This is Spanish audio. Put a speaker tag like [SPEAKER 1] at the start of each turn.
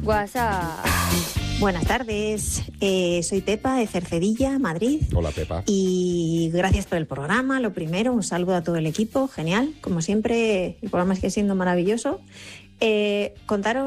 [SPEAKER 1] WhatsApp.
[SPEAKER 2] Buenas tardes, soy Pepa de Cercedilla, Madrid.
[SPEAKER 3] Hola, Pepa.
[SPEAKER 2] Y gracias por el programa. Lo primero, un saludo a todo el equipo, genial. Como siempre, el programa sigue siendo maravilloso. Contaros